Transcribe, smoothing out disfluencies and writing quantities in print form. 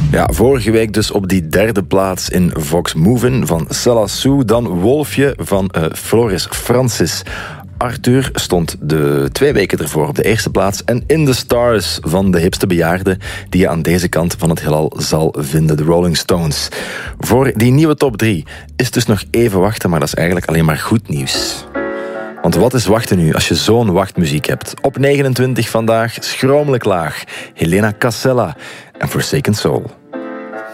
Ja, vorige week dus op die derde plaats in Vox Movin' van Cella Sue. Dan Wolfje van Floris Francis. Arthur stond de 2 weken ervoor op de eerste plaats. En In the Stars van de hipste bejaarden die je aan deze kant van het heelal zal vinden, de Rolling Stones. Voor die nieuwe top 3 is dus nog even wachten, maar dat is eigenlijk alleen maar goed nieuws. Want wat is wachten nu als je zo'n wachtmuziek hebt? Op 29 vandaag, schromelijk laag, Helena Casella en Forsaken Soul.